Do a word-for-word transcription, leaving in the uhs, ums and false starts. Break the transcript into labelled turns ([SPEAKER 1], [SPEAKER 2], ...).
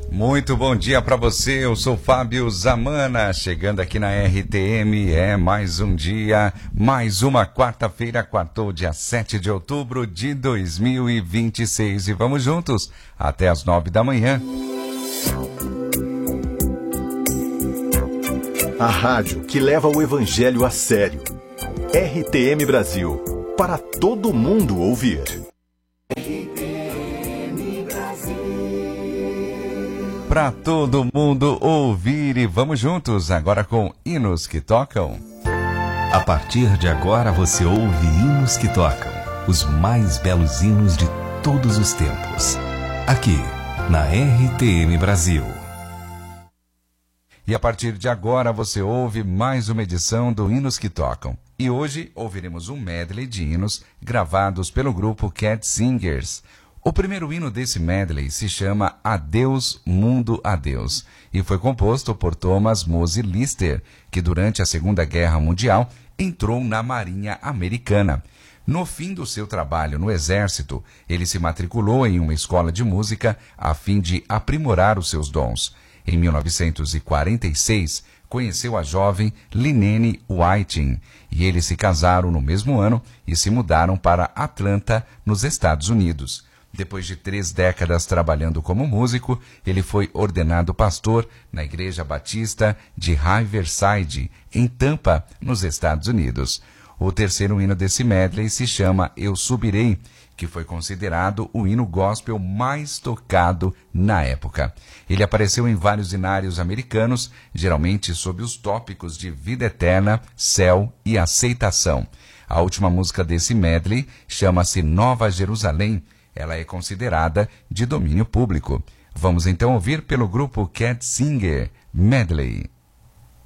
[SPEAKER 1] Muito bom dia para você, eu sou Fábio Zamana, chegando aqui na R T M, é mais um dia, mais uma quarta-feira, quartou dia sete de outubro de dois mil e vinte e seis e vamos juntos até as nove da manhã.
[SPEAKER 2] A rádio que leva o evangelho a sério. R T M Brasil, para todo mundo ouvir.
[SPEAKER 1] Para todo mundo ouvir e vamos juntos agora com Hinos que Tocam.
[SPEAKER 3] A partir de agora você ouve Hinos que Tocam, os mais belos hinos de todos os tempos, aqui na R T M Brasil.
[SPEAKER 1] E a partir de agora você ouve mais uma edição do Hinos que Tocam. E hoje ouviremos um medley de hinos gravados pelo grupo Cat Singers. O primeiro hino desse medley se chama Adeus, Mundo Adeus e foi composto por Thomas Mose Lister, que durante a Segunda Guerra Mundial entrou na Marinha Americana. No fim do seu trabalho no Exército, ele se matriculou em uma escola de música a fim de aprimorar os seus dons. Em mil novecentos e quarenta e seis, conheceu a jovem Lynene Whiting e eles se casaram no mesmo ano e se mudaram para Atlanta, nos Estados Unidos. Depois de três décadas trabalhando como músico, ele foi ordenado pastor na Igreja Batista de Riverside, em Tampa, nos Estados Unidos. O terceiro hino desse medley se chama Eu Subirei, que foi considerado o hino gospel mais tocado na época. Ele apareceu em vários hinários americanos, geralmente sob os tópicos de vida eterna, céu e aceitação. A última música desse medley chama-se Nova Jerusalém. Ela é considerada de domínio público. Vamos então ouvir pelo grupo Cat Singer Medley.